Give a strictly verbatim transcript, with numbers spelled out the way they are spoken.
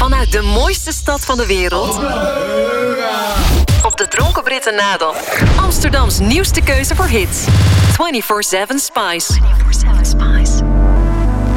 Vanuit de mooiste stad van de wereld. Op de Dronken Britten nadel. Amsterdams nieuwste keuze voor hits. vierentwintig zeven Spice. vierentwintig zeven Spice.